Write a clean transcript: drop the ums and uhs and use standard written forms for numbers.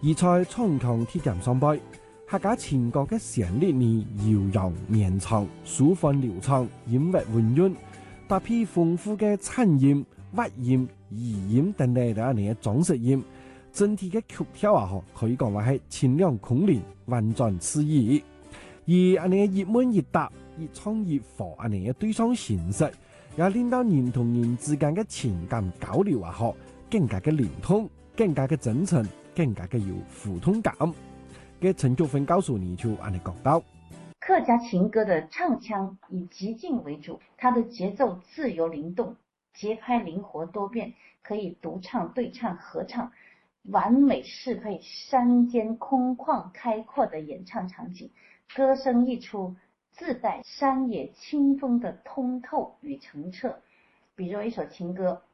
而在衝強鐵劍上背，客家情歌嘅旋律呢悠揚綿長，舒緩流暢，音樂溫潤，搭配豐富嘅顫音、滑音、兒音等等嘅裝飾音，整體嘅曲調啊，可以講話係清亮空靈、婉轉詩意。而越悶越搭，越唱越火，對唱形式，也令到人同人之間嘅情感交流啊，更加嘅連通，更加嘅真誠，更加嘅有互通感。嘅陳竹芬告訴你就講到， 客家情歌的唱腔以即興為主，它的節奏自由靈動，節拍靈活多變，可以獨唱、對唱、合唱，完美適配山間空曠開闊的演唱場景。歌聲一出，自帶山野清風的通透與澄澈。比如一首情歌，